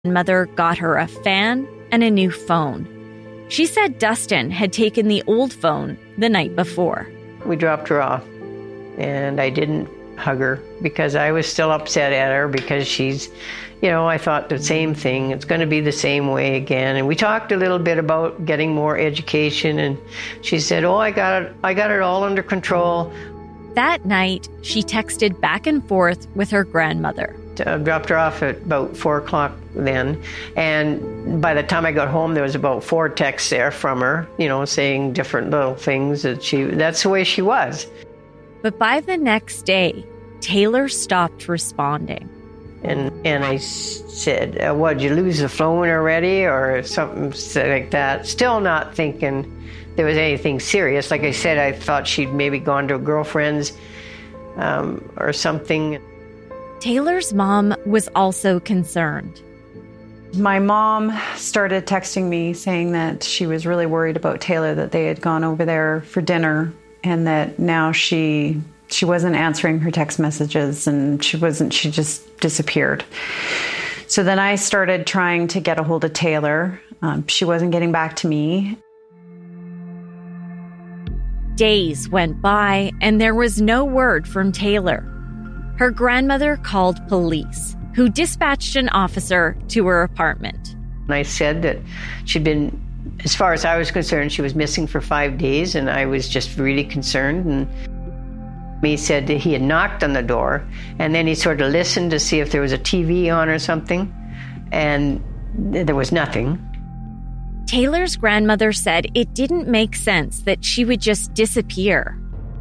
Mother got her a fan and a new phone. She said Dustin had taken the old phone the night before. We dropped her off, and I didn't hug her because I was still upset at her because she's, I thought the same thing. It's going to be the same way again. And we talked a little bit about getting more education, and she said, I got it all under control. That night, she texted back and forth with her grandmother. I dropped her off at about 4 o'clock then, and by the time I got home, there was about 4 texts there from her, saying different little things that's the way she was. But by the next day, Taylor stopped responding. And I said, did you lose the phone already, or something like that? Still not thinking there was anything serious. Like I said, I thought she'd maybe gone to a girlfriend's or something. Taylor's mom was also concerned. My mom started texting me saying that she was really worried about Taylor, that they had gone over there for dinner, and that now she wasn't answering her text messages, and she just disappeared. So then I started trying to get a hold of Taylor. She wasn't getting back to me. Days went by, and there was no word from Taylor. Her grandmother called police, who dispatched an officer to her apartment. And I said that she'd been, as far as I was concerned, she was missing for 5 days, and I was just really concerned. And he said that he had knocked on the door, and then he sort of listened to see if there was a TV on or something, and there was nothing. Taylor's grandmother said it didn't make sense that she would just disappear.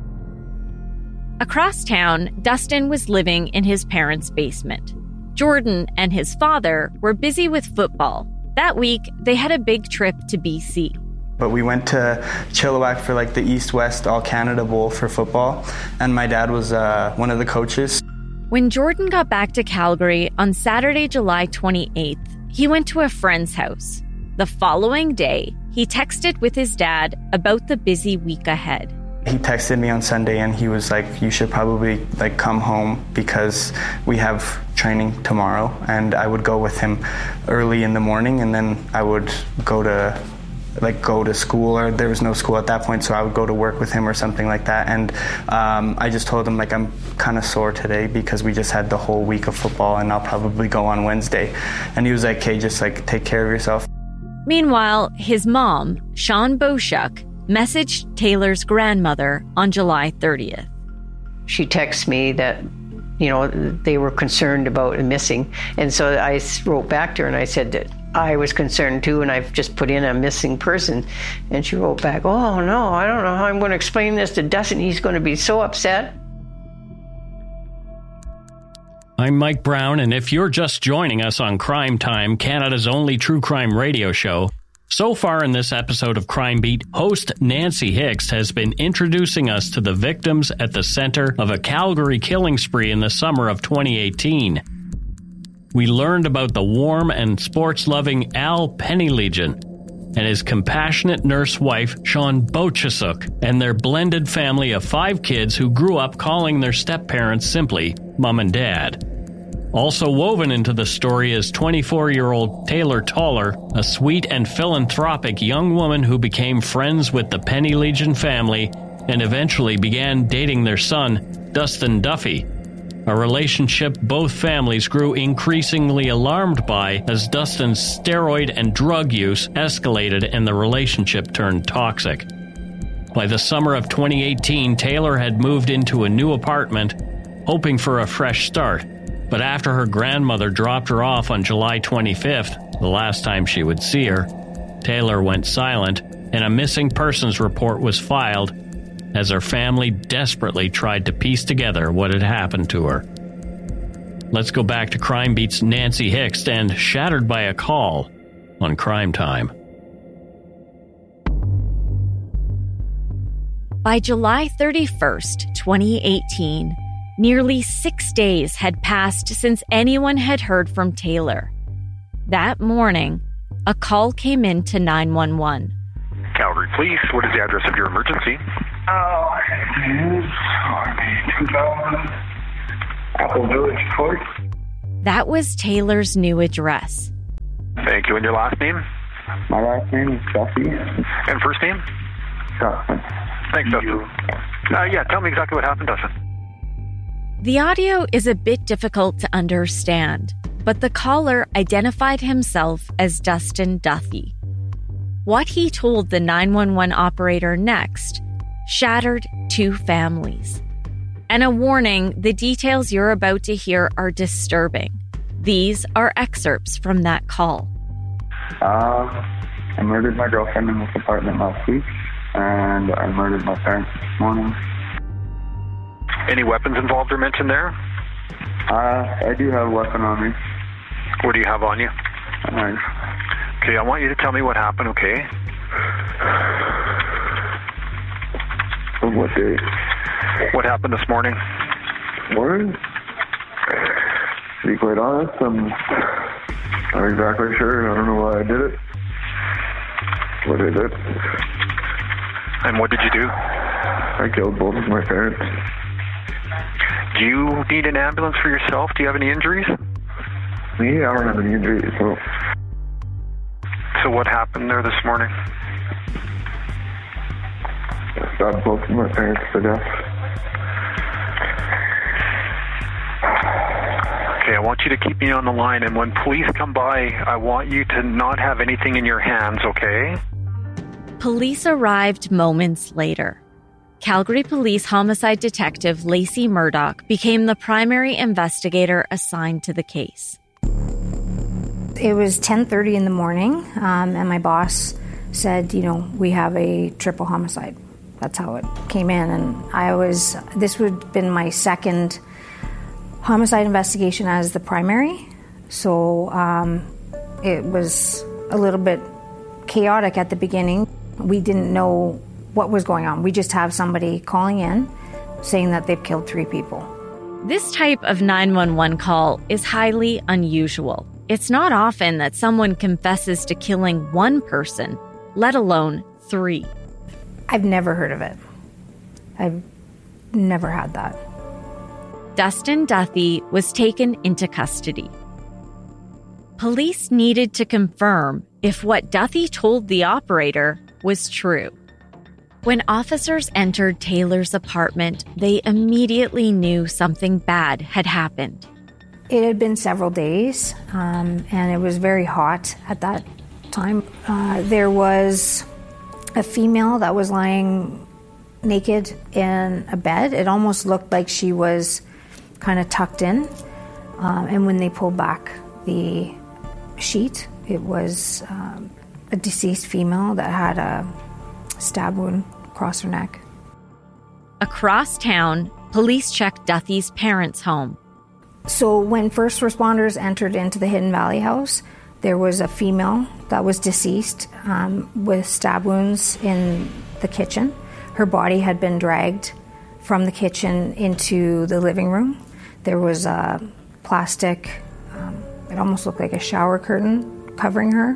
Across town, Dustin was living in his parents' basement. Jordan and his father were busy with football. That week, they had a big trip to BC. But we went to Chilliwack for the East-West All-Canada Bowl for football, and my dad was one of the coaches. When Jordan got back to Calgary on Saturday, July 28th, he went to a friend's house. The following day, he texted with his dad about the busy week ahead. He texted me on Sunday, and he was like, you should probably come home because we have training tomorrow. And I would go with him early in the morning, and then I would go to school, or there was no school at that point, so I would go to work with him or something like that. And I just told him I'm kind of sore today because we just had the whole week of football, and I'll probably go on Wednesday. And he was like, okay, just take care of yourself. Meanwhile, his mom, Sean Boshuk, messaged Taylor's grandmother on July 30th. She texted me that, they were concerned about missing. And so I wrote back to her and I said that I was concerned too, and I've just put in a missing person. And she wrote back, oh no, I don't know how I'm going to explain this to Dustin. He's going to be so upset. I'm Mike Brown, and if you're just joining us on Crime Time, Canada's only true crime radio show, so far in this episode of Crime Beat, host Nancy Hicks has been introducing us to the victims at the center of a Calgary killing spree in the summer of 2018. We learned about the warm and sports-loving Al Pennylegion and his compassionate nurse wife, Sean Bochesuk, and their blended family of 5 kids who grew up calling their step-parents simply Mom and Dad. Also woven into the story is 24-year-old Taylor Toller, a sweet and philanthropic young woman who became friends with the Pennylegion family and eventually began dating their son, Dustin Duffy, a relationship both families grew increasingly alarmed by as Dustin's steroid and drug use escalated and the relationship turned toxic. By the summer of 2018, Taylor had moved into a new apartment, hoping for a fresh start. But after her grandmother dropped her off on July 25th, the last time she would see her, Taylor went silent, and a missing persons report was filed as her family desperately tried to piece together what had happened to her. Let's go back to Crime Beat's Nancy Hicks and Shattered by a Call on Crime Time. By July 31st, 2018, nearly 6 days had passed since anyone had heard from Taylor. That morning, a call came in to 911. Calgary Police, what is the address of your emergency? It is 2000 Apple Village Court. That was Taylor's new address. you. And your last name? My last name is Duffy. And first name? Dustin. Thanks, Dustin. Yeah, tell me exactly what happened, Dustin. The audio is a bit difficult to understand, but the caller identified himself as Dustin Duffy. What he told the 911 operator next shattered two families. And a warning, the details you're about to hear are disturbing. These are excerpts from that call. I murdered my girlfriend in this apartment last week, and I murdered my parents this morning. Any weapons involved or mentioned there? I do have a weapon on me. What do you have on you? A knife. Okay, I want you to tell me what happened, okay? On what day? What happened this morning? Morning? To be quite honest, I'm not exactly sure. I don't know why I did it. What I did. And what did you do? I killed both of my parents. Do you need an ambulance for yourself? Do you have any injuries? Me? I don't have any injuries, so... So what happened there this morning? I stabbed both of my parents to death. Okay, I want you to keep me on the line, and when police come by, I want you to not have anything in your hands, okay? Police arrived moments later. Calgary Police Homicide Detective Lacey Murdoch became the primary investigator assigned to the case. It was 10:30 in the morning, and my boss said, we have a triple homicide. That's how it came in, and this would have been my second homicide investigation as the primary, so it was a little bit chaotic at the beginning. We didn't know what was going on. We just have somebody calling in saying that they've killed 3 people. This type of 911 call is highly unusual. It's not often that someone confesses to killing one person, let alone 3. I've never heard of it. I've never had that. Dustin Duffy was taken into custody. Police needed to confirm if what Duffy told the operator was true. When officers entered Taylor's apartment, they immediately knew something bad had happened. It had been several days, and it was very hot at that time. There was a female that was lying naked in a bed. It almost looked like she was kind of tucked in. And when they pulled back the sheet, it was a deceased female that had a stab wound across her neck. Across town, police checked Duffy's parents' home. So when first responders entered into the Hidden Valley house, there was a female that was deceased with stab wounds in the kitchen. Her body had been dragged from the kitchen into the living room. There was a plastic, it almost looked like a shower curtain covering her.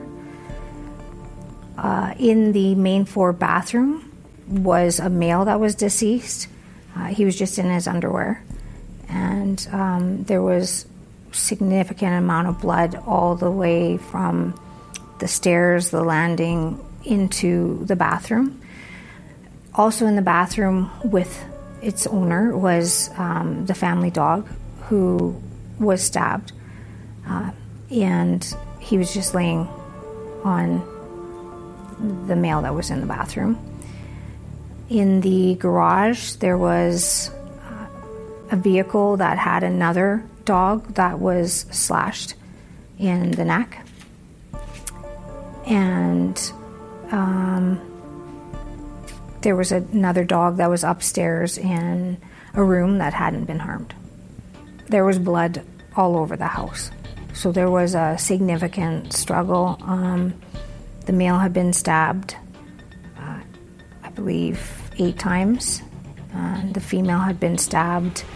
In the main floor bathroom was a male that was deceased. He was just in his underwear. And there was significant amount of blood all the way from the stairs, the landing, into the bathroom. Also in the bathroom with its owner was the family dog who was stabbed. And he was just laying on the male that was in the bathroom. In the garage, there was a vehicle that had another dog that was slashed in the neck. And there was another dog that was upstairs in a room that hadn't been harmed. There was blood all over the house. So there was a significant struggle. The male had been stabbed, I believe, 8 times. The female had been stabbed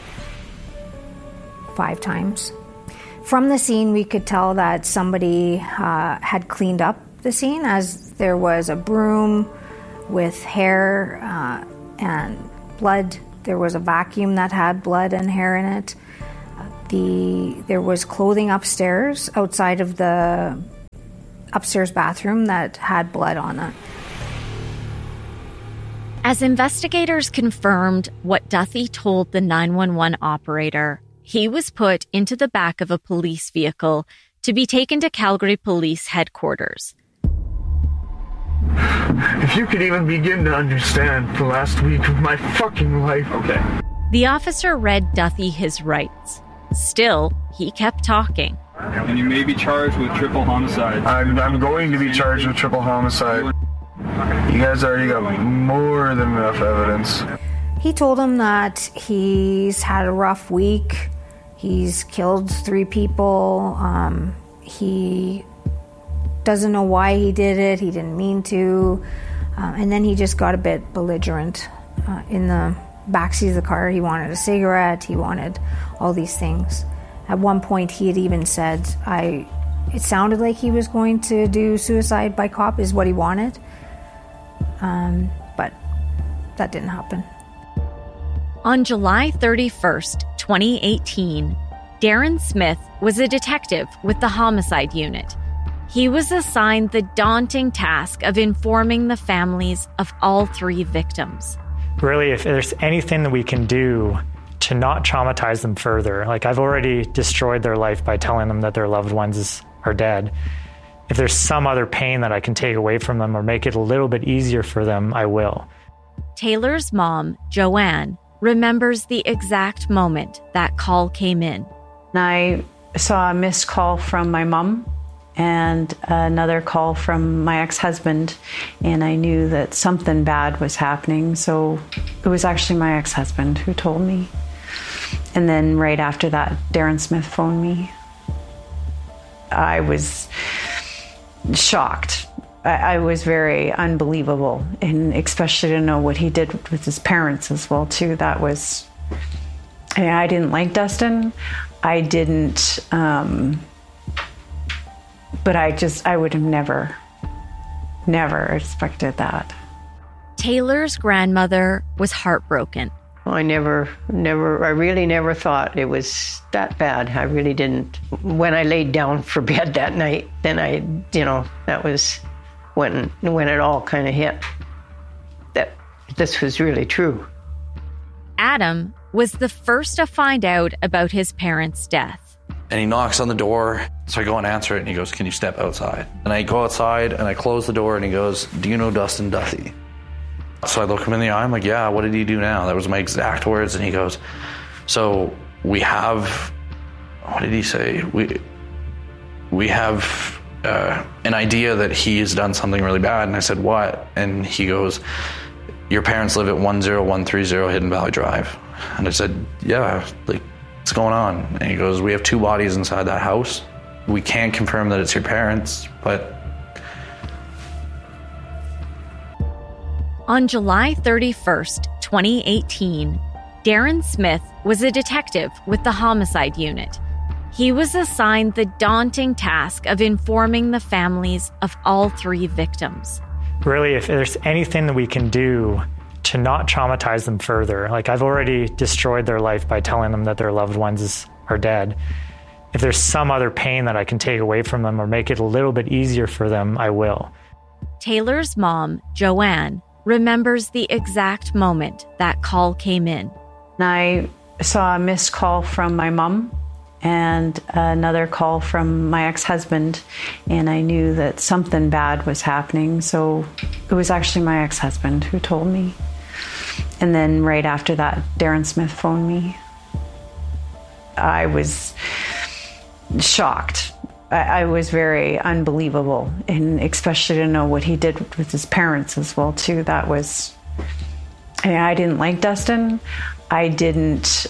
5 times. From the scene, we could tell that somebody had cleaned up the scene, as there was a broom with hair and blood. There was a vacuum that had blood and hair in it. There was clothing upstairs outside of the upstairs bathroom that had blood on it. As investigators confirmed what Duthie told the 911 operator, he was put into the back of a police vehicle to be taken to Calgary Police Headquarters. If you could even begin to understand the last week of my fucking life. Okay. The officer read Duthie his rights. Still, he kept talking. And you may be charged with triple homicide. I'm going to be charged with triple homicide. You guys already got more than enough evidence. He told him that he's had a rough week. He's killed 3 people. He doesn't know why he did it. He didn't mean to. And then he just got a bit belligerent in the backseat of the car. He wanted a cigarette. He wanted all these things. At one point, he had even said, it sounded like he was going to do suicide by cop is what he wanted. But that didn't happen. On July 31st, 2018, Darren Smith was a detective with the homicide unit. He was assigned the daunting task of informing the families of all 3 victims. Really, if there's anything that we can do to not traumatize them further, like I've already destroyed their life by telling them that their loved ones are dead. If there's some other pain that I can take away from them or make it a little bit easier for them, I will. Taylor's mom, Joanne, remembers the exact moment that call came in. I saw a missed call from my mom and another call from my ex-husband, and I knew that something bad was happening. So it was actually my ex-husband who told me. And then right after that, Darren Smith phoned me. I was shocked. I was very unbelievable, and especially to know what he did with his parents as well too. That was, I didn't like Dustin. I didn't, but I would have never expected that. Taylor's grandmother was heartbroken. I really never thought it was that bad. I really didn't. When I laid down for bed that night, then that was when it all kind of hit, that this was really true. Adam was the first to find out about his parents' death. And he knocks on the door, so I go and answer it, and he goes, "Can you step outside?" And I go outside, and I close the door, and he goes, "Do you know Dustin Duthie?" So I look him in the eye, I'm like, "Yeah, what did he do now?" That was my exact words, and he goes, "So we have," what did he say? We have an idea that he has done something really bad. And I said, "What?" And he goes, "Your parents live at 10130 Hidden Valley Drive." And I said, "Yeah, like, what's going on?" And he goes, "We have 2 bodies inside that house. We can't confirm that it's your parents, but..." On July 31st, 2018, Darren Smith was a detective with the homicide unit. He was assigned the daunting task of informing the families of all 3 victims. Really, if there's anything that we can do to not traumatize them further, like I've already destroyed their life by telling them that their loved ones are dead. If there's some other pain that I can take away from them or make it a little bit easier for them, I will. Taylor's mom, Joanne, remembers the exact moment that call came in. I saw a missed call from my mom and another call from my ex-husband, and I knew that something bad was happening. So it was actually my ex-husband who told me. And then right after that, Darren Smith phoned me. I was shocked. I was very unbelievable, and especially to know what he did with his parents as well too. That was, I didn't like Dustin. I didn't,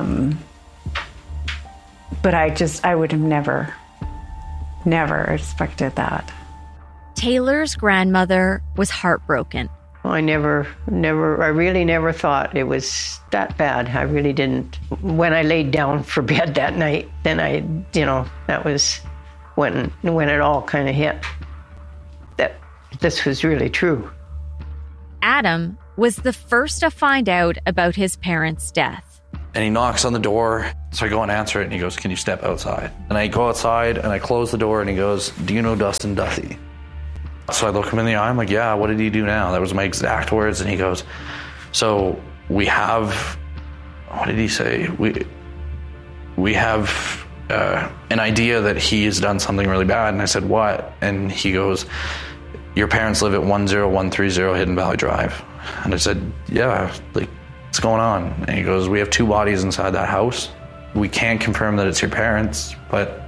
but I would have never expected that. Taylor's grandmother was heartbroken. I really never thought it was that bad. I really didn't. When I laid down for bed that night, then that was when it all kind of hit, that this was really true. Adam was the first to find out about his parents' death. And he knocks on the door. So I go and answer it, and he goes, can you step outside? And I go outside, and I close the door, and he goes, do you know Dustin Duthie? So I look him in the eye. I'm like, yeah, what did he do now? That was my exact words. And he goes, so we have, what did he say? We have an idea that he has done something really bad. And I said, what? And he goes, your parents live at 10130 Hidden Valley Drive. And I said, yeah, like, what's going on? And he goes, we have 2 bodies inside that house. We can't confirm that it's your parents, but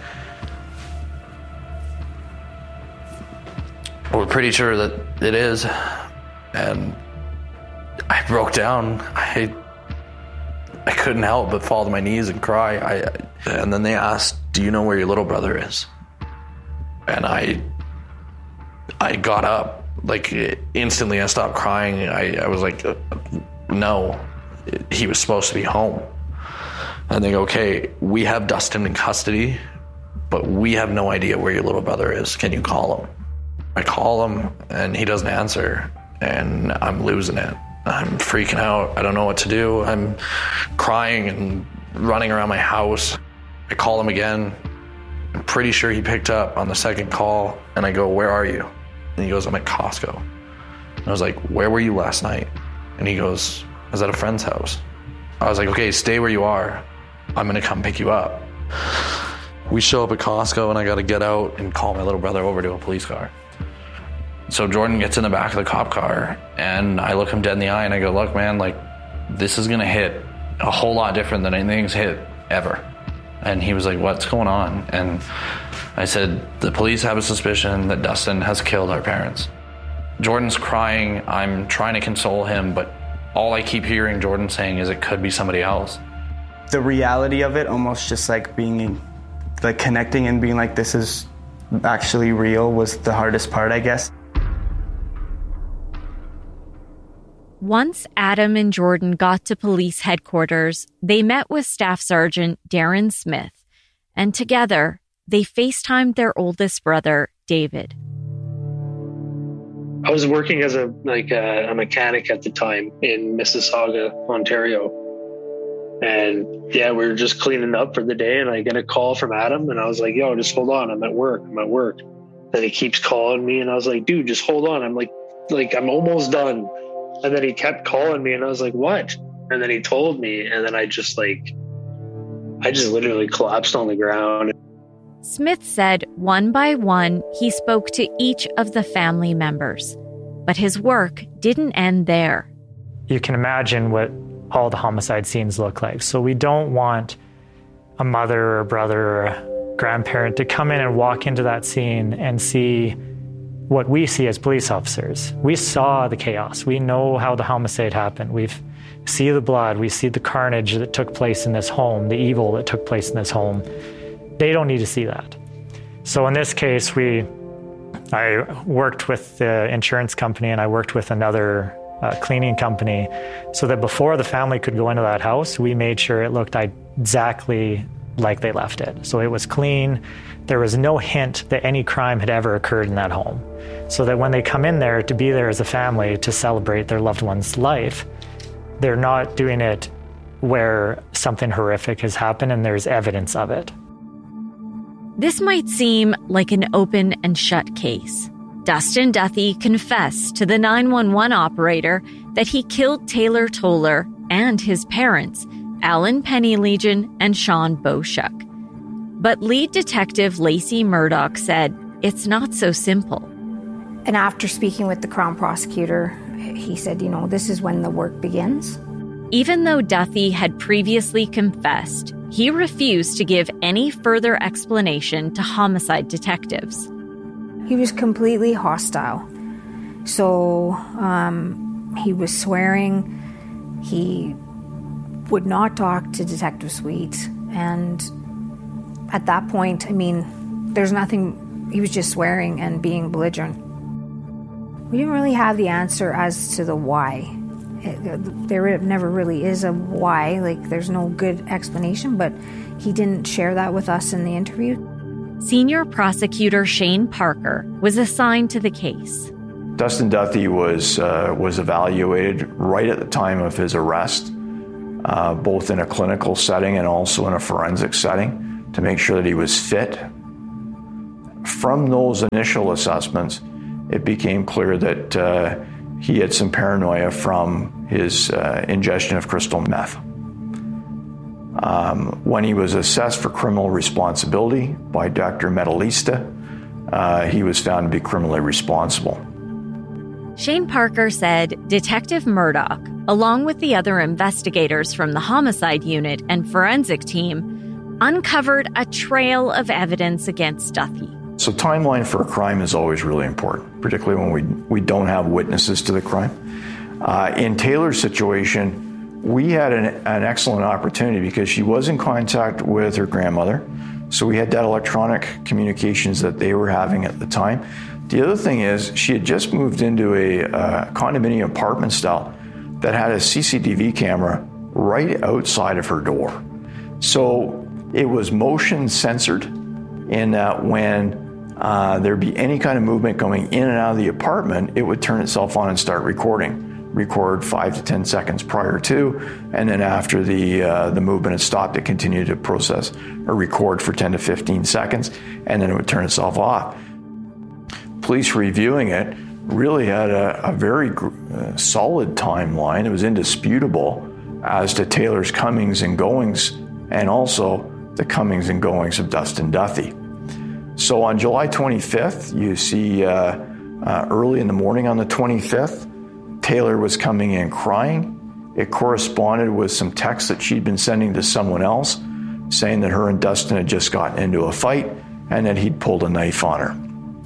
we're pretty sure that it is. And I broke down. I couldn't help but fall to my knees and cry. And then they asked, do you know where your little brother is? And I got up, like, instantly. I stopped crying. I was like, no, he was supposed to be home. And they go, okay, we have Dustin in custody, but we have no idea where your little brother is. Can you call him? I call him, and he doesn't answer, and I'm losing it. I'm freaking out. I don't know what to do. I'm crying and running around my house. I call him again. I'm pretty sure he picked up on the second call, and I go, where are you? And he goes, I'm at Costco. And I was like, where were you last night? And he goes, I was at a friend's house. I was like, okay, stay where you are. I'm going to come pick you up. We show up at Costco, and I got to get out and call my little brother over to a police car. So Jordan gets in the back of the cop car, and I look him dead in the eye, and I go, look, man, like, this is going to hit a whole lot different than anything's hit ever. And he was like, what's going on? And I said, the police have a suspicion that Dustin has killed our parents. Jordan's crying. I'm trying to console him, but all I keep hearing Jordan saying is it could be somebody else. The reality of it, almost just like being, like, connecting and being like, this is actually real, was the hardest part, I guess. Once Adam and Jordan got to police headquarters, they met with Staff Sergeant Darren Smith, and together they FaceTimed their oldest brother, David. I was working as a mechanic at the time in Mississauga, Ontario. And yeah, we were just cleaning up for the day, and I get a call from Adam, and I was like, yo, just hold on, I'm at work. Then he keeps calling me, and I was like, dude, just hold on. I'm like I'm almost done. And then he kept calling me, and I was like, what? And then he told me, and then I just literally collapsed on the ground. Smith said one by one, he spoke to each of the family members. But his work didn't end there. You can imagine what all the homicide scenes look like. So we don't want a mother or a brother or a grandparent to come in and walk into that scene and see what we see as police officers. We saw the chaos. We know how the homicide happened. We see the blood. We see the carnage that took place in this home, the evil that took place in this home. They don't need to see that. So in this case, I worked with the insurance company, and I worked with another cleaning company, so that before the family could go into that house, we made sure it looked exactly like they left it. So it was clean. There was no hint that any crime had ever occurred in that home. So that when they come in there to be there as a family to celebrate their loved one's life, they're not doing it where something horrific has happened and there's evidence of it. This might seem like an open and shut case. Dustin Duthie confessed to the 911 operator that he killed Taylor Toller and his parents, Alan Pennylegion and Sean Boschuk. But lead detective Lacey Murdoch said it's not so simple. And after speaking with the Crown prosecutor, he said, this is when the work begins. Even though Duthie had previously confessed, he refused to give any further explanation to homicide detectives. He was completely hostile. So he was swearing. He would not talk to Detective Sweet. And at that point, there's nothing. He was just swearing and being belligerent. We didn't really have the answer as to the why. There never really is a why. There's no good explanation, but he didn't share that with us in the interview. Senior prosecutor Shane Parker was assigned to the case. Dustin Duthie was evaluated right at the time of his arrest both in a clinical setting and also in a forensic setting, to make sure that he was fit. From those initial assessments, it became clear that he had some paranoia from his ingestion of crystal meth. When he was assessed for criminal responsibility by Dr. Metalista, he was found to be criminally responsible. Shane Parker said Detective Murdoch, along with the other investigators from the homicide unit and forensic team, uncovered a trail of evidence against Duthie. So timeline for a crime is always really important, particularly when we don't have witnesses to the crime. In Taylor's situation, we had an excellent opportunity because she was in contact with her grandmother. So we had that electronic communications that they were having at the time. The other thing is she had just moved into a condominium apartment style that had a CCTV camera right outside of her door. So it was motion censored in that when there'd be any kind of movement going in and out of the apartment, it would turn itself on and start recording. Record 5 to 10 seconds prior to, and then after the movement had stopped, it continued to process or record for 10 to 15 seconds, and then it would turn itself off. Police reviewing it really had a very solid timeline. It was indisputable as to Taylor's comings and goings, and also the comings and goings of Dustin Duthie. So on July 25th, you see early in the morning on the 25th, Taylor was coming in crying. It corresponded with some texts that she'd been sending to someone else, saying that her and Dustin had just gotten into a fight and that he'd pulled a knife on her.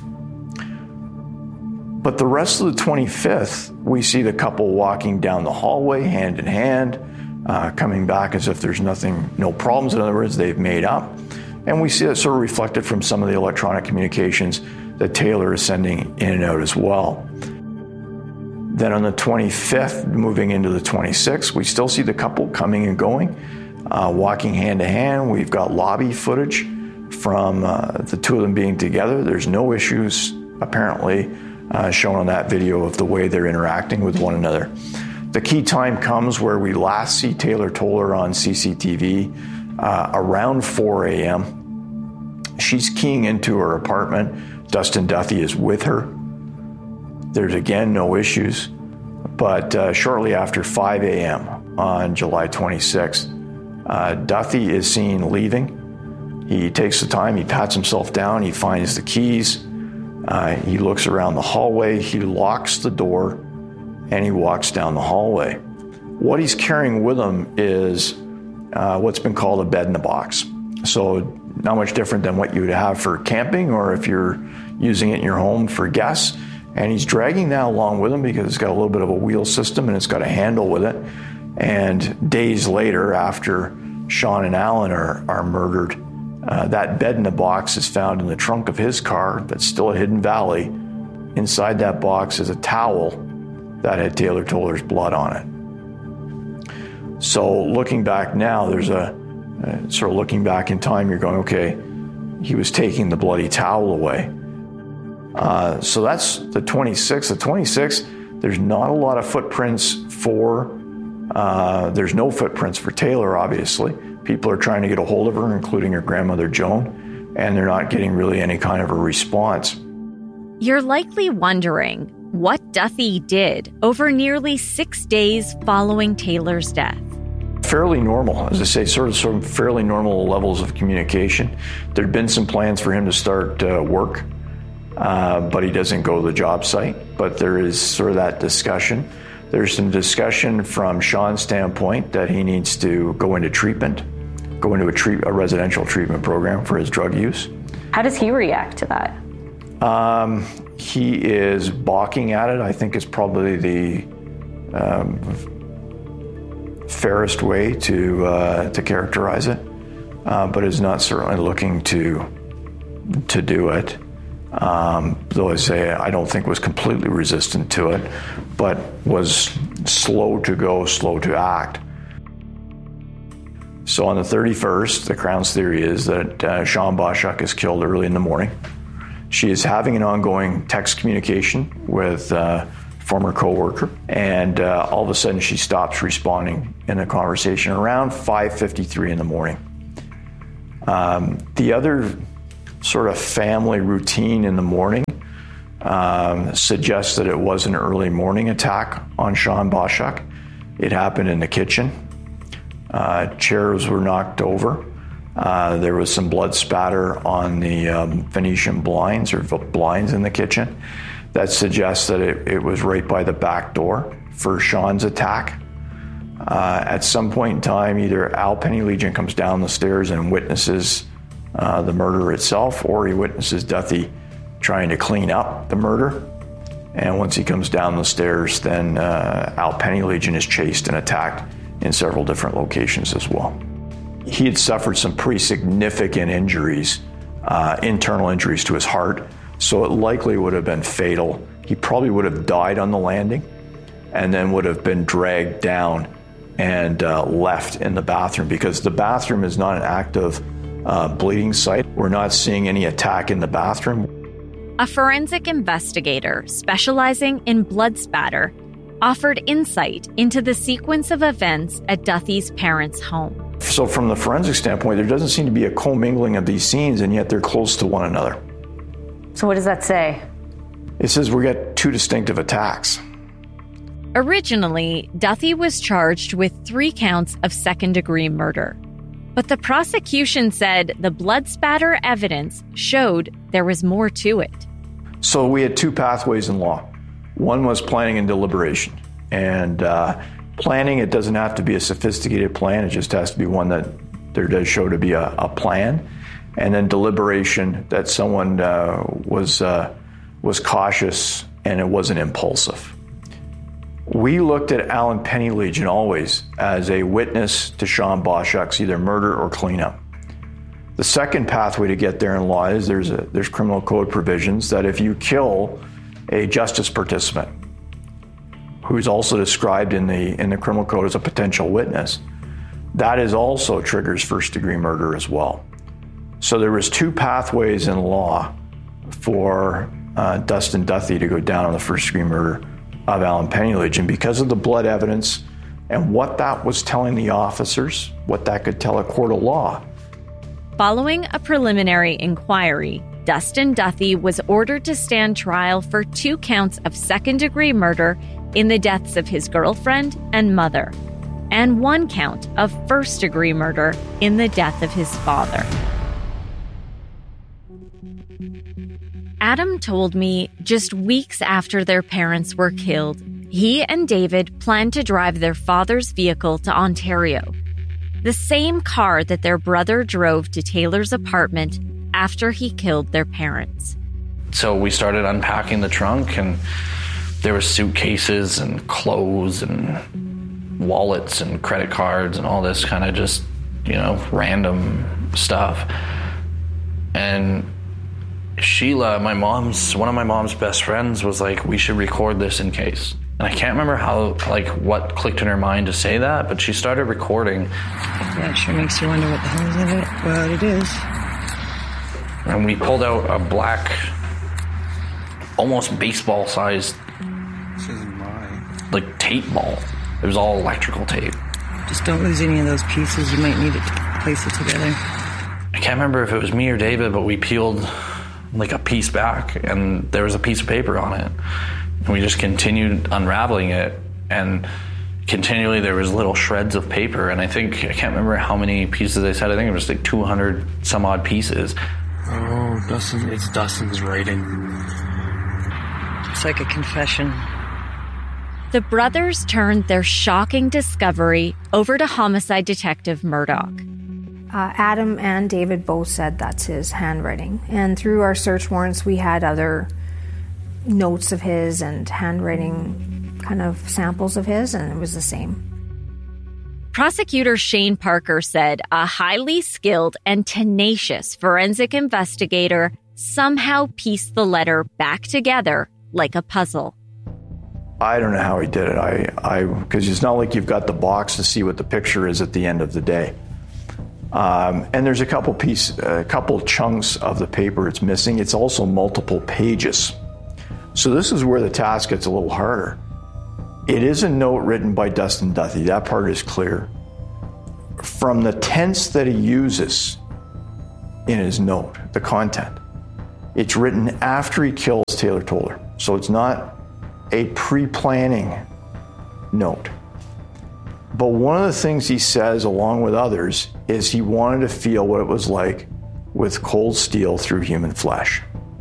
But the rest of the 25th, we see the couple walking down the hallway hand in hand, coming back as if there's no problems. In other words, they've made up. And we see that sort of reflected from some of the electronic communications that Taylor is sending in and out as well. Then on the 25th, moving into the 26th, we still see the couple coming and going, walking hand to hand. We've got lobby footage from the two of them being together. There's no issues, apparently, shown on that video of the way they're interacting with one another. The key time comes where we last see Taylor Toller on CCTV around 4 a.m. She's keying into her apartment. Dustin Duthie is with her. There's again no issues, but shortly after 5 a.m. on July 26th, Duthie is seen leaving. He takes the time, he pats himself down, he finds the keys, he looks around the hallway, he locks the door, and he walks down the hallway. What he's carrying with him is what's been called a bed in a box. So not much different than what you would have for camping or if you're using it in your home for guests. And he's dragging that along with him because it's got a little bit of a wheel system and it's got a handle with it. And days later, after Sean and Alan are murdered, that bed in the box is found in the trunk of his car that's still at Hidden Valley. Inside that box is a towel that had Taylor Toller's blood on it. So looking back now, there's sort of looking back in time, you're going, okay, he was taking the bloody towel away. So that's the 26th. The 26th, there's not a lot of footprints there's no footprints for Taylor, obviously. People are trying to get a hold of her, including her grandmother, Joan, and they're not getting really any kind of a response. You're likely wondering what Duthie did over nearly 6 days following Taylor's death. Fairly normal, as I say, sort of fairly normal levels of communication. There'd been some plans for him to start work. But he doesn't go to the job site. But there is sort of that discussion. There's some discussion from Sean's standpoint that he needs to go into treatment, go into a residential treatment program for his drug use. How does he react to that? He is balking at it. I think is probably the fairest way to characterize it, but is not certainly looking to do it. Though I say I don't think was completely resistant to it, but was slow to go, slow to act. So on the 31st, the Crown's theory is that Sean Boschuk is killed early in the morning. She is having an ongoing text communication with former co-worker, and all of a sudden she stops responding in the conversation around 5:53 in the morning. The other sort of family routine in the morning suggests that it was an early morning attack on Sean Boschuk. It happened in the kitchen. Chairs were knocked over. There was some blood spatter on the Venetian blinds or blinds in the kitchen. That suggests that it was right by the back door for Sean's attack. At some point in time, either Al Penny-Legion comes down the stairs and witnesses the murder itself, or he witnesses Duthie trying to clean up the murder. And once he comes down the stairs, then Al Penny-Legion is chased and attacked in several different locations as well. He had suffered some pretty significant injuries, internal injuries to his heart, so it likely would have been fatal. He probably would have died on the landing and then would have been dragged down and left in the bathroom, because the bathroom is not an active bleeding site. We're not seeing any attack in the bathroom. A forensic investigator specializing in blood spatter offered insight into the sequence of events at Duthie's parents' home. So from the forensic standpoint, there doesn't seem to be a commingling of these scenes, and yet they're close to one another. So what does that say? It says we got two distinctive attacks. Originally, Duthie was charged with 3 counts of second-degree murder. But the prosecution said the blood spatter evidence showed there was more to it. So we had 2 pathways in law. One was planning and deliberation. And planning, it doesn't have to be a sophisticated plan. It just has to be one that there does show to be a plan. And then deliberation, that someone was cautious and it wasn't impulsive. We looked at Alan Penny-Legion always as a witness to Sean Boschuk's either murder or cleanup. The second pathway to get there in law is there's criminal code provisions that if you kill a justice participant, who's also described in the criminal code as a potential witness, that is also triggers first-degree murder as well. So there was 2 pathways in law for Dustin Duthie to go down on the first-degree murder of Alan Penny-Legion because of the blood evidence and what that was telling the officers, what that could tell a court of law. Following a preliminary inquiry, Dustin Duthie was ordered to stand trial for 2 counts of second-degree murder in the deaths of his girlfriend and mother, and 1 count of first-degree murder in the death of his father. Adam told me just weeks after their parents were killed, he and David planned to drive their father's vehicle to Ontario, the same car that their brother drove to Taylor's apartment after he killed their parents. So we started unpacking the trunk, and there were suitcases and clothes and wallets and credit cards and all this kind of just, random stuff. And Sheila, one of my mom's best friends, was like, we should record this in case. And I can't remember what clicked in her mind to say that, but she started recording. Yeah, it sure makes you wonder what the hell is in it. Well, it is. And we pulled out a black, almost baseball-sized, tape ball. It was all electrical tape. Just don't lose any of those pieces. You might need it to place it together. I can't remember if it was me or David, but we peeled a piece back, and there was a piece of paper on it. And we just continued unraveling it, and continually there was little shreds of paper, and I can't remember how many pieces they said. I think it was 200 some odd pieces. Oh, it's Dustin's writing. It's like a confession. The brothers turned their shocking discovery over to homicide detective Murdoch. Adam and David both said that's his handwriting. And through our search warrants, we had other notes of his and handwriting kind of samples of his, and it was the same. Prosecutor Shane Parker said a highly skilled and tenacious forensic investigator somehow pieced the letter back together like a puzzle. I don't know how he did it. Because it's not like you've got the box to see what the picture is at the end of the day. And there's a couple chunks of the paper it's missing. It's also multiple pages So this is where the task gets a little harder. It is a note written by Dustin Duthie. That part is clear. From the tense that he uses in his note, the content, it's written after he kills Taylor Toller. So it's not a pre-planning note. But one of the things he says, along with others, is he wanted to feel what it was like with cold steel through human flesh.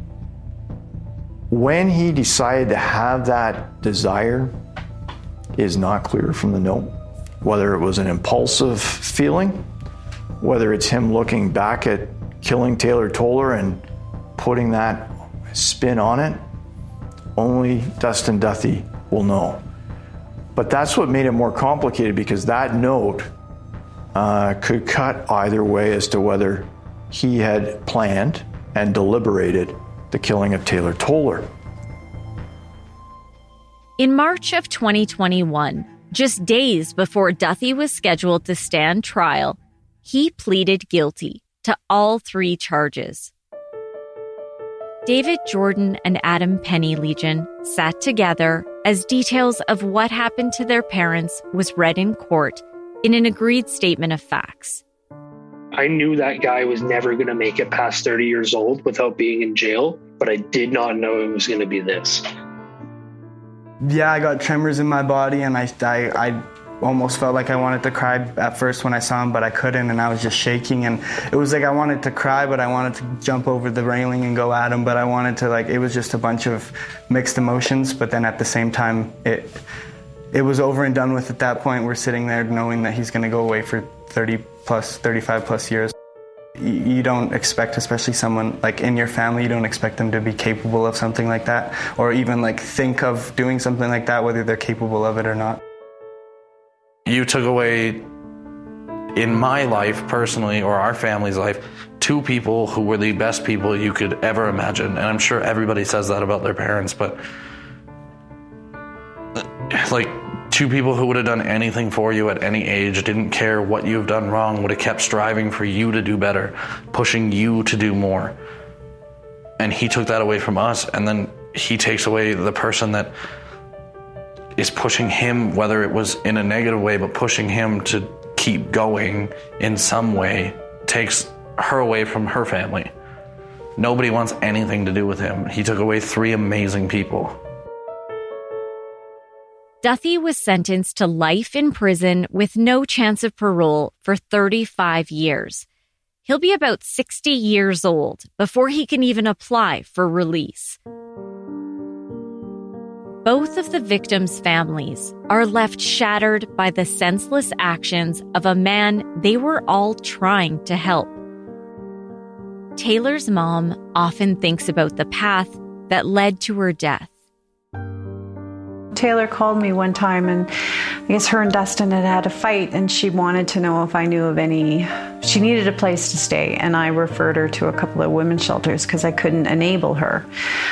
When he decided to have that desire is not clear from the note. Whether it was an impulsive feeling, whether it's him looking back at killing Taylor Toller and putting that spin on it, only Dustin Duthie will know. But that's what made it more complicated, because that note could cut either way as to whether he had planned and deliberated the killing of Taylor Toller. In March of 2021, just days before Duthie was scheduled to stand trial, he pleaded guilty to all 3 charges. David Jordan and Adam Penny-Legion sat together as details of what happened to their parents was read in court in an agreed statement of facts. I knew that guy was never going to make it past 30 years old without being in jail, but I did not know it was going to be this. Yeah, I got tremors in my body, and I almost felt like I wanted to cry at first when I saw him, but I couldn't, and I was just shaking, and it was like I wanted to cry, but I wanted to jump over the railing and go at him, but I wanted to, like, it was just a bunch of mixed emotions, but then at the same time, it was over and done with at that point. We're sitting there knowing that he's going to go away for 35 plus years. You don't expect, especially someone like in your family, you don't expect them to be capable of something like that, or even like think of doing something like that, whether they're capable of it or not. You took away, in my life personally, or our family's life, 2 people who were the best people you could ever imagine. And I'm sure everybody says that about their parents, but like 2 people who would have done anything for you at any age, didn't care what you've done wrong, would have kept striving for you to do better, pushing you to do more. And he took that away from us, and then he takes away the person that is pushing him, whether it was in a negative way, but pushing him to keep going in some way, takes her away from her family. Nobody wants anything to do with him. He took away 3 amazing people. Duthie was sentenced to life in prison with no chance of parole for 35 years. He'll be about 60 years old before he can even apply for release. Both of the victims' families are left shattered by the senseless actions of a man they were all trying to help. Taylor's mom often thinks about the path that led to her death. Taylor called me one time, and I guess her and Dustin had a fight, and she wanted to know if I knew of any. She needed a place to stay, and I referred her to a couple of women's shelters because I couldn't enable her.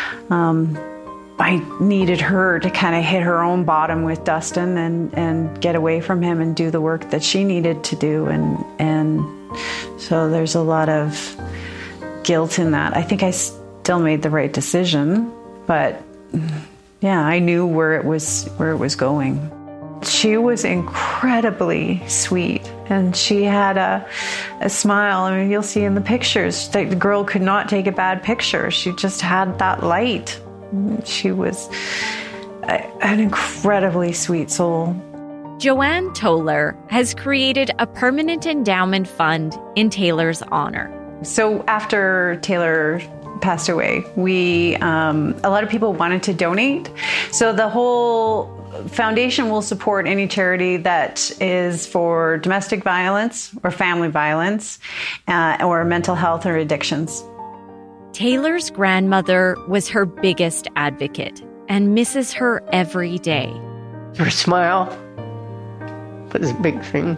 I needed her to kind of hit her own bottom with Dustin and get away from him and do the work that she needed to do, and so there's a lot of guilt in that. I think I still made the right decision, but yeah, I knew where it was going. She was incredibly sweet, and she had a smile. I mean, you'll see in the pictures, the girl could not take a bad picture. She just had that light. She was an incredibly sweet soul. Joanne Toller has created a permanent endowment fund in Taylor's honor. So after Taylor passed away, a lot of people wanted to donate. So the whole foundation will support any charity that is for domestic violence or family violence or mental health or addictions. Taylor's grandmother was her biggest advocate and misses her every day. Her smile was a big thing.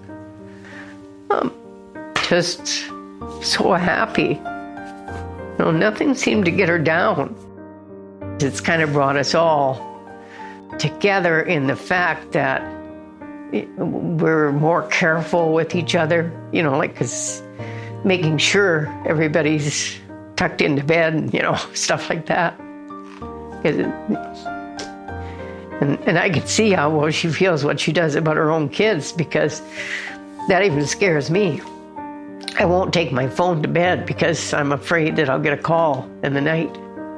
Just so happy. No, nothing seemed to get her down. It's kind of brought us all together in the fact that we're more careful with each other, like 'cause making sure everybody's tucked into bed and, stuff like that. And I can see how well she feels what she does about her own kids, because that even scares me. I won't take my phone to bed because I'm afraid that I'll get a call in the night.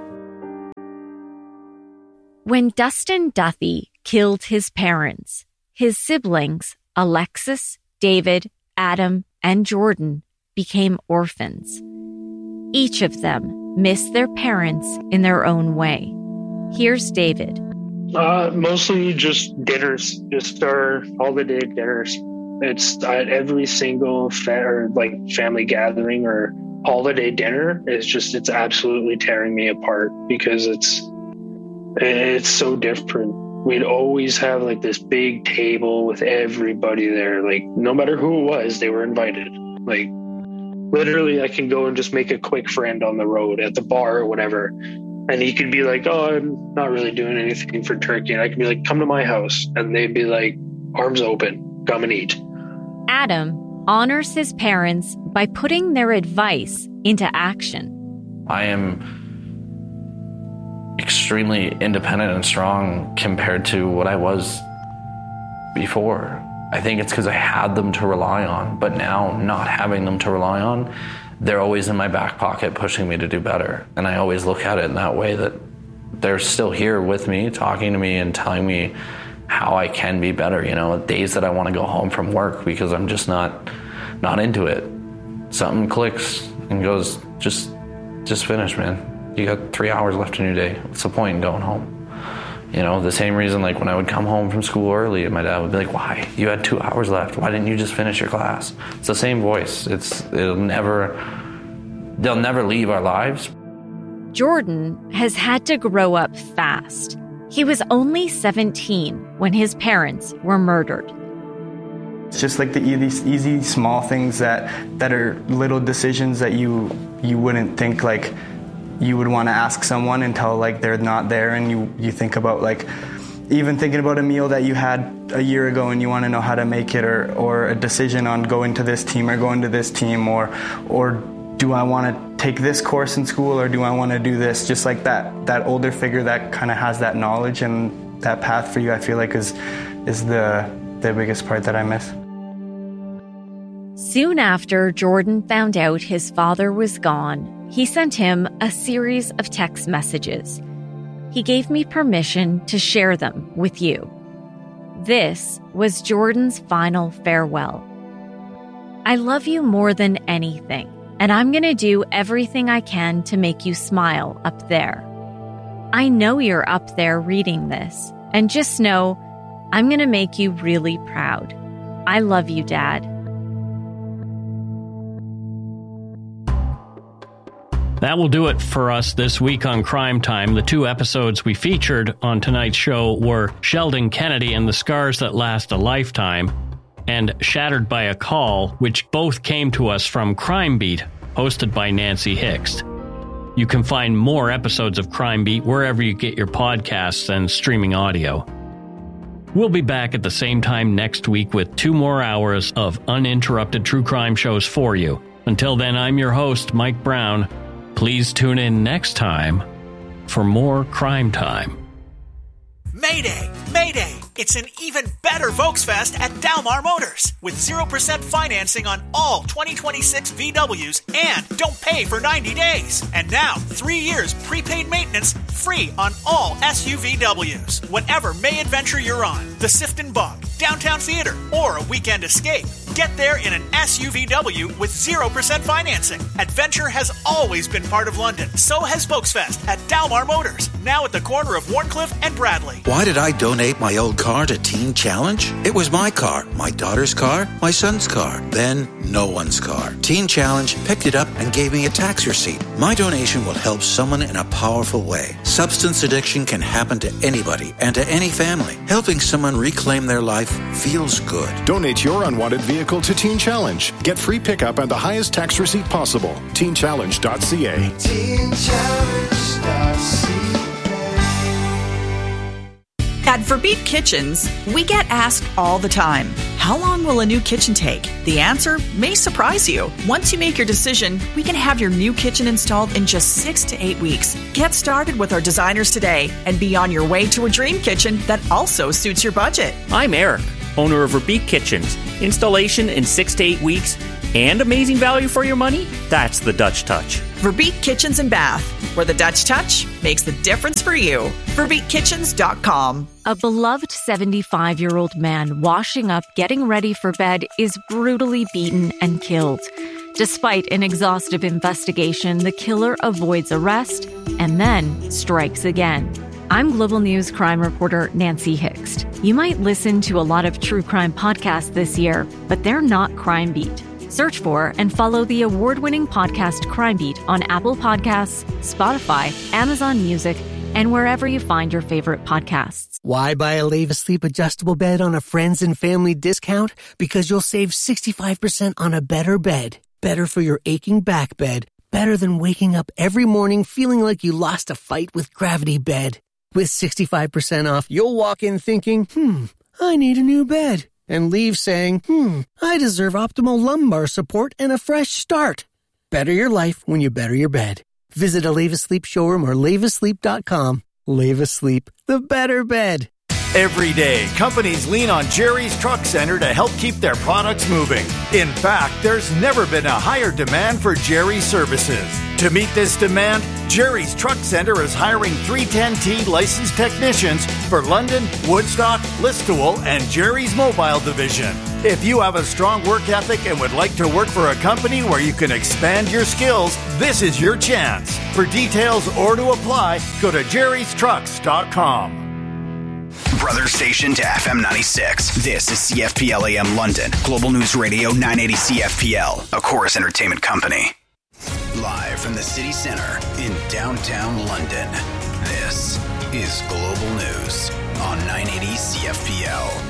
When Dustin Duthie killed his parents, his siblings, Alexis, David, Adam, and Jordan, became orphans. Each of them missed their parents in their own way. Here's David. Mostly just dinners, just our holiday dinners. It's at every single family gathering or holiday dinner. It's absolutely tearing me apart because it's so different. We'd always have like this big table with everybody there. Like no matter who it was, they were invited. Like literally, I can go and just make a quick friend on the road at the bar or whatever. And he could be like, oh, I'm not really doing anything for turkey. And I could be like, come to my house. And they'd be like, arms open, come and eat. Adam honors his parents by putting their advice into action. I am extremely independent and strong compared to what I was before. I think it's because I had them to rely on, but now not having them to rely on, they're always in my back pocket pushing me to do better. And I always look at it in that way, that they're still here with me, talking to me and telling me how I can be better. You know, days that I want to go home from work because I'm just not into it. Something clicks and goes, just finish, man. You got 3 hours left in your day. What's the point in going home? You know, the same reason like when I would come home from school early and my dad would be like, why? You had 2 hours left. Why didn't you just finish your class? It's the same voice. They'll never leave our lives. Jordan has had to grow up fast. He was only 17 when his parents were murdered. It's just like the easy small things that are little decisions that you wouldn't think like you would want to ask someone until like they're not there, and you think about like even thinking about a meal that you had a year ago and you want to know how to make it, or a decision on going to this team or going to this team, or do I want to take this course in school or do I want to do this? Just like that older figure that kind of has that knowledge and that path for you, I feel like is the biggest part that I miss. Soon after Jordan found out his father was gone, he sent him a series of text messages. He gave me permission to share them with you. This was Jordan's final farewell. I love you more than anything, and I'm going to do everything I can to make you smile up there. I know you're up there reading this, and just know I'm going to make you really proud. I love you, Dad. That will do it for us this week on Crime Time. The 2 episodes we featured on tonight's show were Sheldon Kennedy and the Scars That Last a Lifetime, and Shattered by a Call, which both came to us from Crime Beat, hosted by Nancy Hixt. You can find more episodes of Crime Beat wherever you get your podcasts and streaming audio. We'll be back at the same time next week with 2 more hours of uninterrupted true crime shows for you. Until then, I'm your host, Mike Brown. Please tune in next time for more Crime Time. Mayday! Mayday! It's an even better Volksfest at Dalmar Motors with 0% financing on all 2026 VWs and don't pay for 90 days. And now, 3 years prepaid maintenance free on all SUVWs. Whatever May adventure you're on, the Sifton Bog, Downtown Theater, or a weekend escape, get there in an SUVW with 0% financing. Adventure has always been part of London. So has Volksfest at Dalmar Motors, now at the corner of Warncliffe and Bradley. Why did I donate my old car to Teen Challenge? It was my car, my daughter's car, my son's car, then no one's car. Teen Challenge picked it up and gave me a tax receipt. My donation will help someone in a powerful way. Substance addiction can happen to anybody and to any family. Helping someone reclaim their life feels good. Donate your unwanted vehicle to Teen Challenge. Get free pickup and the highest tax receipt possible. TeenChallenge.ca. TeenChallenge.ca. At Verbeet Kitchens, we get asked all the time, How long will a new kitchen take? The answer may surprise you. Once you make your decision, we can have your new kitchen installed in just 6 to 8 weeks. Get started with our designers today and be on your way to a dream kitchen that also suits your budget. I'm Eric, owner of Verbeek Kitchens. Installation in 6 to 8 weeks and amazing value for your money? That's the Dutch touch. Verbeek Kitchens and Bath, where the Dutch touch makes the difference for you. VerbeekKitchens.com. A beloved 75-year-old man washing up, getting ready for bed is brutally beaten and killed. Despite an exhaustive investigation, the killer avoids arrest and then strikes again. I'm Global News crime reporter Nancy Hixt. You might listen to a lot of true crime podcasts this year, but they're not Crime Beat. Search for and follow the award-winning podcast Crime Beat on Apple Podcasts, Spotify, Amazon Music, and wherever you find your favorite podcasts. Why buy a Leva Sleep adjustable bed on a friends and family discount? Because you'll save 65% on a better bed. Better for your aching back bed. Better than waking up every morning feeling like you lost a fight with Gravity Bed. With 65% off, you'll walk in thinking, I need a new bed. And leave saying, I deserve optimal lumbar support and a fresh start. Better your life when you better your bed. Visit a Leva Sleep showroom or levasleep.com. Leva Sleep, the better bed. Every day, companies lean on Jerry's Truck Center to help keep their products moving. In fact, there's never been a higher demand for Jerry's services. To meet this demand, Jerry's Truck Center is hiring 310T licensed technicians for London, Woodstock, Listowel, and Jerry's Mobile Division. If you have a strong work ethic and would like to work for a company where you can expand your skills, this is your chance. For details or to apply, go to jerrystrucks.com. Brother station to FM 96. This is CFPL AM London. Global News Radio 980 CFPL, a Chorus Entertainment company. Live from the city center in downtown London, this is Global News on 980 CFPL.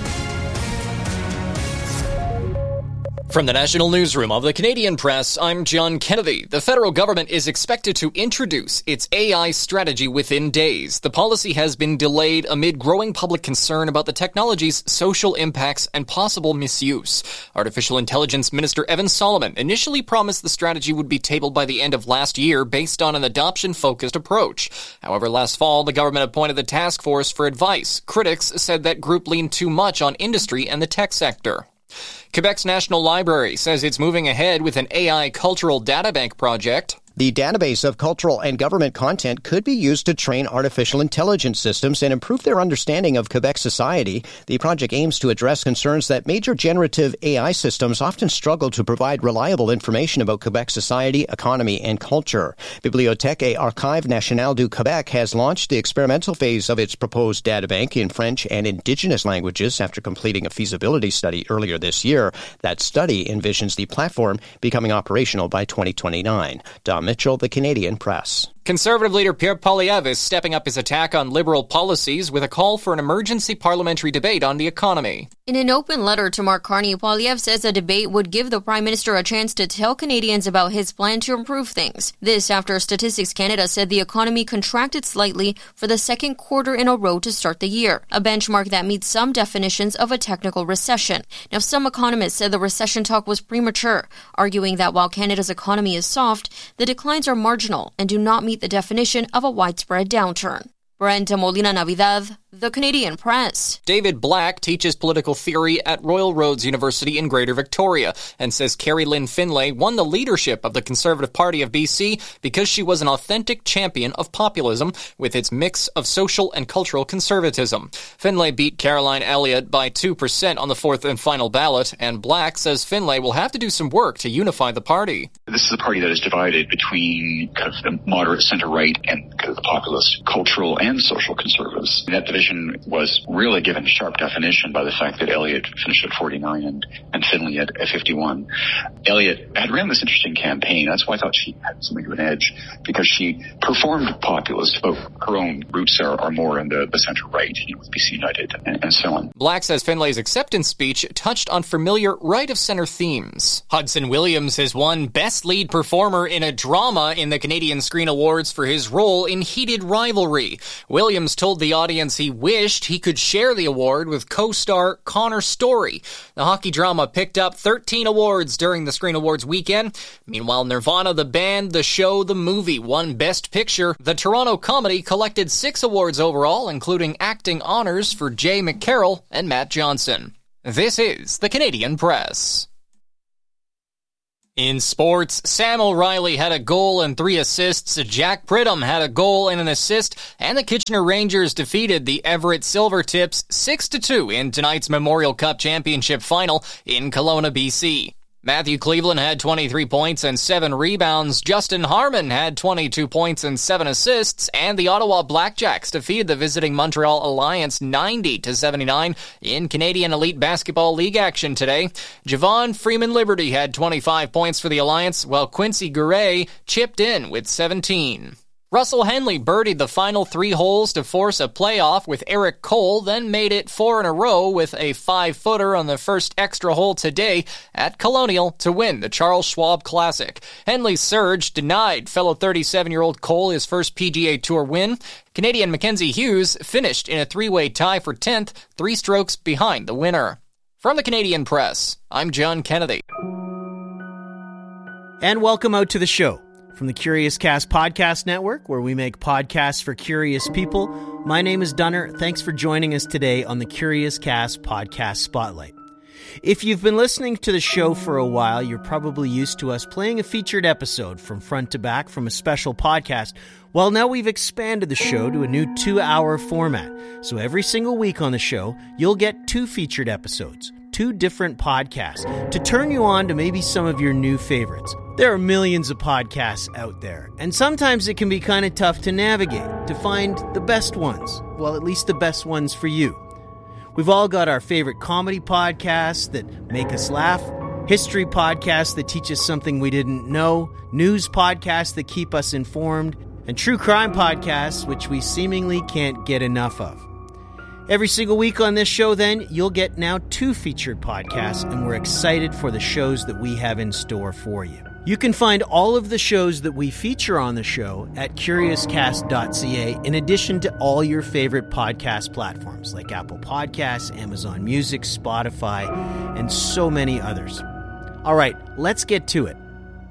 From the National Newsroom of the Canadian Press, I'm John Kennedy. The federal government is expected to introduce its AI strategy within days. The policy has been delayed amid growing public concern about the technology's social impacts and possible misuse. Artificial Intelligence Minister Evan Solomon initially promised the strategy would be tabled by the end of last year based on an adoption-focused approach. However, last fall, the government appointed the task force for advice. Critics said that group leaned too much on industry and the tech sector. Quebec's National Library says it's moving ahead with an AI cultural databank project. The database of cultural and government content could be used to train artificial intelligence systems and improve their understanding of Quebec society. The project aims to address concerns that major generative AI systems often struggle to provide reliable information about Quebec society, economy, and culture. Bibliothèque et Archives Nationales du Québec has launched the experimental phase of its proposed databank in French and Indigenous languages after completing a feasibility study earlier this year. That study envisions the platform becoming operational by 2029. Dom Mitchell, The Canadian Press. Conservative leader Pierre Poilievre is stepping up his attack on Liberal policies with a call for an emergency parliamentary debate on the economy. In an open letter to Mark Carney, Poilievre says a debate would give the Prime Minister a chance to tell Canadians about his plan to improve things. This after Statistics Canada said the economy contracted slightly for the second quarter in a row to start the year, a benchmark that meets some definitions of a technical recession. Now, some economists said the recession talk was premature, arguing that while Canada's economy is soft, the declines are marginal and do not meet the definition of a widespread downturn. Brenda Molina Navidad, The Canadian Press. David Black teaches political theory at Royal Roads University in Greater Victoria and says Carrie Lynn Finlay won the leadership of the Conservative Party of BC because she was an authentic champion of populism with its mix of social and cultural conservatism. Finlay beat Caroline Elliott by 2% on the fourth and final ballot, and Black says Finlay will have to do some work to unify the party. This is a party that is divided between kind of the moderate center-right and kind of the populist, cultural and social conservatives. That division was really given sharp definition by the fact that Elliott finished at 49 and Finlay at 51. Elliott had ran this interesting campaign. That's why I thought she had something of an edge, because she performed populist, but her own roots are more in the center-right, with BC United and so on. Black says Finlay's acceptance speech touched on familiar right-of-center themes. Hudson Williams has won Best Lead Performer in a Drama in the Canadian Screen Awards for his role in Heated Rivalry. Williams told the audience he wished he could share the award with co-star Connor Story. The hockey drama picked up 13 awards during the Screen Awards weekend. Meanwhile, Nirvana, the band, the show, the movie won Best Picture. The Toronto comedy collected 6 awards overall, including acting honors for Jay McCarroll and Matt Johnson. This is the Canadian Press. In sports, Sam O'Reilly had a goal and 3 assists, Jack Pridham had a goal and an assist, and the Kitchener Rangers defeated the Everett Silvertips 6-2 in tonight's Memorial Cup Championship final in Kelowna, BC. Matthew Cleveland had 23 points and 7 rebounds. Justin Harmon had 22 points and 7 assists. And the Ottawa Blackjacks defeated the visiting Montreal Alliance 90-79 in Canadian Elite Basketball League action today. Javon Freeman-Liberty had 25 points for the Alliance, while Quincy Guerre chipped in with 17. Russell Henley birdied the final 3 holes to force a playoff with Eric Cole, then made it 4 in a row with a 5-footer on the first extra hole today at Colonial to win the Charles Schwab Classic. Henley's surge denied fellow 37-year-old Cole his first PGA Tour win. Canadian Mackenzie Hughes finished in a 3-way tie for 10th, 3 strokes behind the winner. From the Canadian Press, I'm John Kennedy. And welcome out to the show. From the Curious Cast Podcast Network, where we make podcasts for curious people, my name is Dunner. Thanks for joining us today on the Curious Cast Podcast Spotlight. If you've been listening to the show for a while, you're probably used to us playing a featured episode from front to back from a special podcast. Well, now we've expanded the show to a new 2-hour format. So every single week on the show, you'll get 2 featured episodes, 2 different podcasts, to turn you on to maybe some of your new favorites. There are millions of podcasts out there, and sometimes it can be kind of tough to navigate, to find the best ones. Well, at least the best ones for you. We've all got our favorite comedy podcasts that make us laugh, history podcasts that teach us something we didn't know, news podcasts that keep us informed, and true crime podcasts, which we seemingly can't get enough of. Every single week on this show, then, you'll get now 2 featured podcasts, and we're excited for the shows that we have in store for you. You can find all of the shows that we feature on the show at CuriousCast.ca, in addition to all your favorite podcast platforms like Apple Podcasts, Amazon Music, Spotify, and so many others. All right, let's get to it.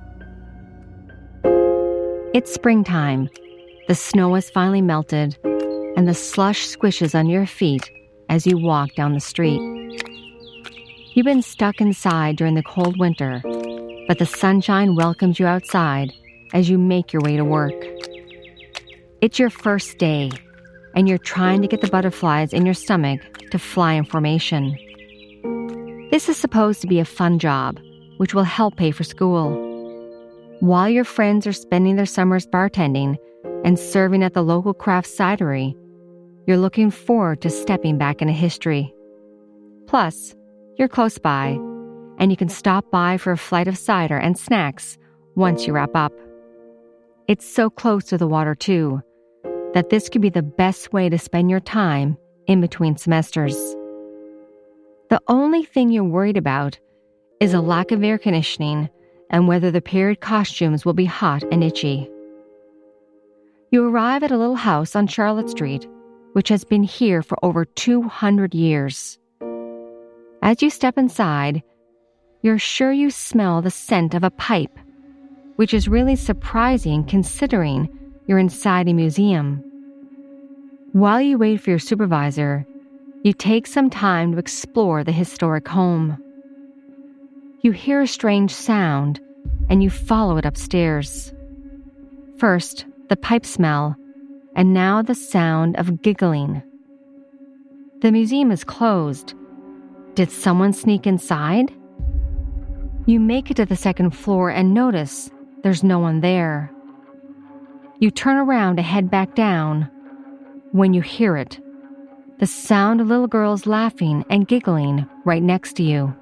It's springtime. The snow has finally melted, and the slush squishes under your feet as you walk down the street. You've been stuck inside during the cold winter, but the sunshine welcomes you outside as you make your way to work. It's your first day, and you're trying to get the butterflies in your stomach to fly in formation. This is supposed to be a fun job, which will help pay for school. While your friends are spending their summers bartending and serving at the local craft cidery, you're looking forward to stepping back into history. Plus, you're close by, and you can stop by for a flight of cider and snacks once you wrap up. It's so close to the water, too, that this could be the best way to spend your time in between semesters. The only thing you're worried about is a lack of air conditioning and whether the period costumes will be hot and itchy. You arrive at a little house on Charlotte Street, which has been here for over 200 years. As you step inside, you're sure you smell the scent of a pipe, which is really surprising considering you're inside a museum. While you wait for your supervisor, you take some time to explore the historic home. You hear a strange sound, and you follow it upstairs. First, the pipe smell, and now the sound of giggling. The museum is closed. Did someone sneak inside? You make it to the 2nd floor and notice there's no one there. You turn around to head back down when you hear it, the sound of little girls laughing and giggling right next to you.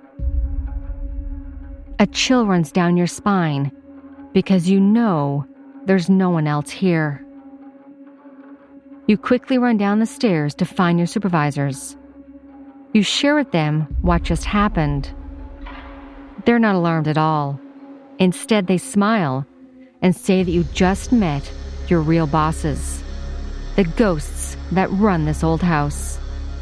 A chill runs down your spine because you know there's no one else here. You quickly run down the stairs to find your supervisors. You share with them what just happened. They're not alarmed at all. Instead, they smile and say that you just met your real bosses, the ghosts that run this old house.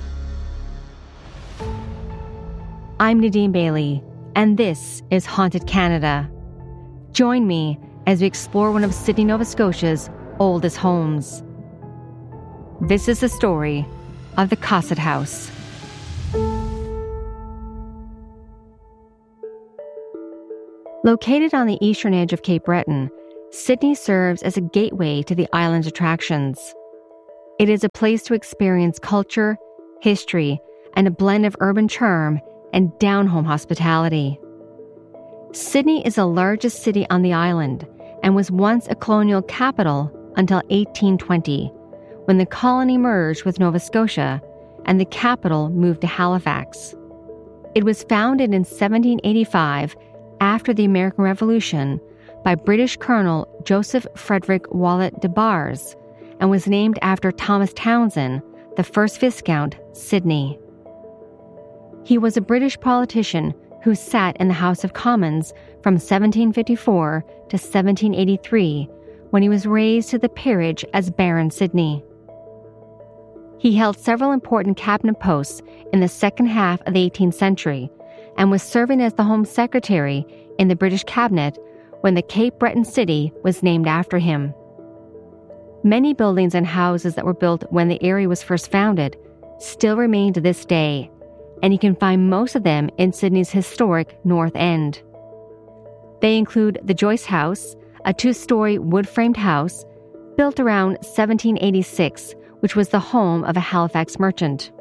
I'm Nadine Bailey, and this is Haunted Canada. Join me as we explore one of Sydney, Nova Scotia's oldest homes. This is the story of the Cossett House. Located on the eastern edge of Cape Breton, Sydney serves as a gateway to the island's attractions. It is a place to experience culture, history, and a blend of urban charm and down-home hospitality. Sydney is the largest city on the island and was once a colonial capital until 1820, when the colony merged with Nova Scotia and the capital moved to Halifax. It was founded in 1785 after the American Revolution by British Colonel Joseph Frederick Wallet de Bars and was named after Thomas Townsend, the first Viscount, Sydney. He was a British politician who sat in the House of Commons from 1754 to 1783 when he was raised to the peerage as Baron Sydney. He held several important cabinet posts in the second half of the 18th century and was serving as the Home Secretary in the British Cabinet when the Cape Breton city was named after him. Many buildings and houses that were built when the area was first founded still remain to this day, and you can find most of them in Sydney's historic North End. They include the Joyce House, a 2-story wood-framed house built around 1786, which was the home of a Halifax merchant.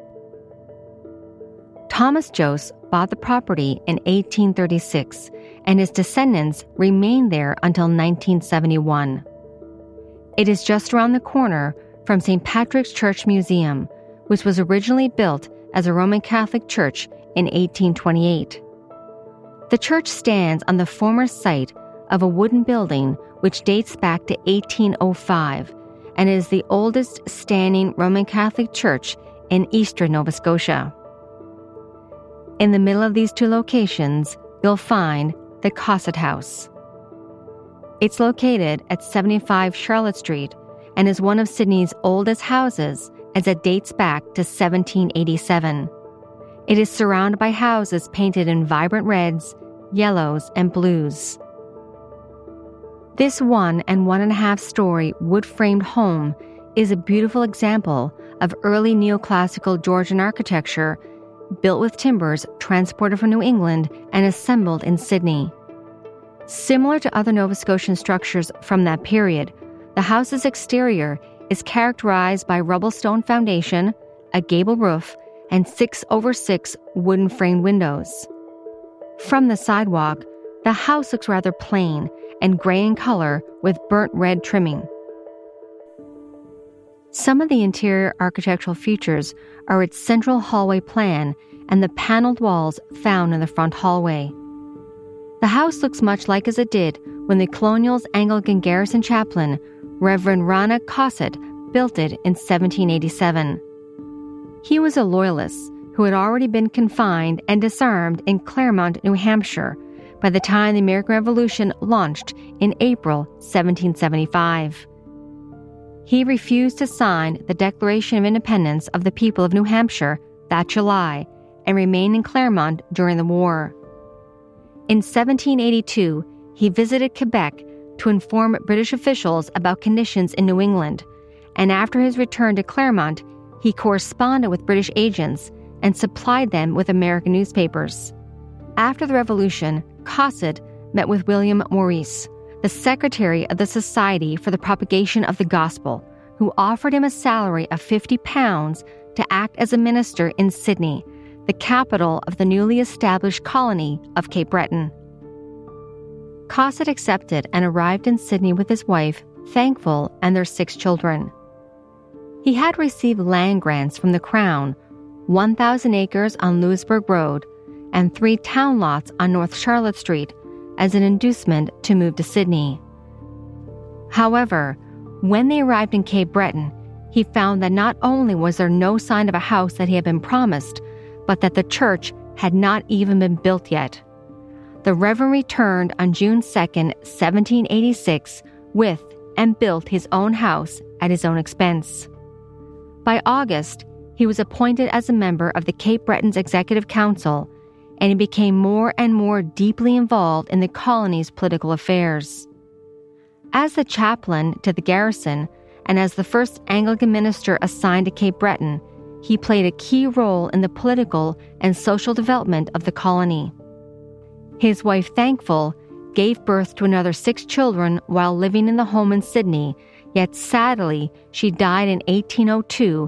Thomas Joyce bought the property in 1836, and his descendants remained there until 1971. It is just around the corner from St. Patrick's Church Museum, which was originally built as a Roman Catholic church in 1828. The church stands on the former site of a wooden building which dates back to 1805 and is the oldest standing Roman Catholic church in eastern Nova Scotia. In the middle of these two locations, you'll find the Cossett House. It's located at 75 Charlotte Street and is one of Sydney's oldest houses as it dates back to 1787. It is surrounded by houses painted in vibrant reds, yellows, and blues. This 1 and 1.5 story wood-framed home is a beautiful example of early neoclassical Georgian architecture built with timbers transported from New England and assembled in Sydney. Similar to other Nova Scotian structures from that period, the house's exterior is characterized by rubble stone foundation, a gable roof, and 6/6 wooden framed windows. From the sidewalk, the house looks rather plain and gray in color with burnt red trimming. Some of the interior architectural features are its central hallway plan and the paneled walls found in the front hallway. The house looks much like as it did when the Colonial's Anglican garrison chaplain, Reverend Rana Cossett, built it in 1787. He was a loyalist who had already been confined and disarmed in Claremont, New Hampshire, by the time the American Revolution launched in April 1775. He refused to sign the Declaration of Independence of the People of New Hampshire that July and remained in Claremont during the war. In 1782, he visited Quebec to inform British officials about conditions in New England, and after his return to Claremont, he corresponded with British agents and supplied them with American newspapers. After the Revolution, Cossett met with William Maurice, the secretary of the Society for the Propagation of the Gospel, who offered him a salary of £50 to act as a minister in Sydney, the capital of the newly established colony of Cape Breton. Cossett accepted and arrived in Sydney with his wife, Thankful, and their 6 children. He had received land grants from the Crown, 1,000 acres on Louisbourg Road, and 3 town lots on North Charlotte Street as an inducement to move to Sydney. However, when they arrived in Cape Breton, he found that not only was there no sign of a house that he had been promised, but that the church had not even been built yet. The Reverend returned on June 2, 1786, with and built his own house at his own expense. By August, he was appointed as a member of the Cape Breton's Executive Council, and he became more and more deeply involved in the colony's political affairs. As the chaplain to the garrison and as the first Anglican minister assigned to Cape Breton, he played a key role in the political and social development of the colony. His wife, Thankful, gave birth to another 6 children while living in the home in Sydney, yet sadly, she died in 1802